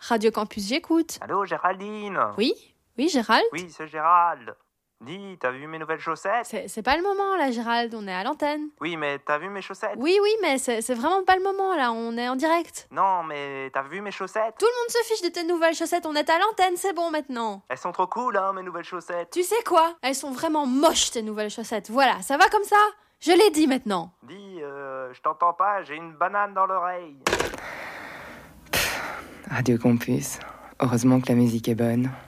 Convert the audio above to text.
Radio Campus, j'écoute. Allô, Géraldine? Oui, Gérald? Oui, c'est Gérald. Dis, t'as vu mes nouvelles chaussettes? C'est pas le moment, là, Gérald, on est à l'antenne. Oui, mais t'as vu mes chaussettes? Oui, mais c'est vraiment pas le moment, là, on est en direct. Non, mais t'as vu mes chaussettes? Tout le monde se fiche de tes nouvelles chaussettes, on est à l'antenne, c'est bon maintenant. Elles sont trop cool, hein, mes nouvelles chaussettes. Tu sais quoi? Elles sont vraiment moches, tes nouvelles chaussettes. Voilà, ça va comme ça? Je l'ai dit maintenant. Dis, je t'entends pas, j'ai une banane dans l'oreille. Radio Campus. Heureusement que la musique est bonne.